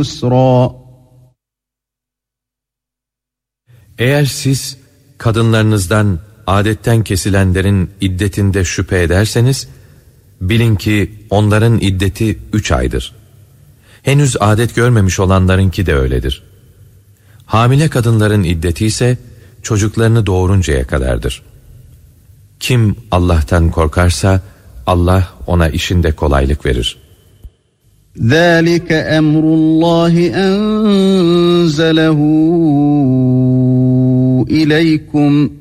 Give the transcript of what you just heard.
يسرا. Eğer siz kadınlarınızdan adetten kesilenlerin iddetinde şüphe ederseniz, bilin ki onların iddeti 3 aydır. Henüz adet görmemiş olanlarınki de öyledir. Hamile kadınların iddeti ise çocuklarını doğuruncaya kadardır. Kim Allah'tan korkarsa Allah ona işinde kolaylık verir. ذَٰلِكَ أَمْرُ اللّٰهِ أَنْزَلَهُ إِلَيْكُمْ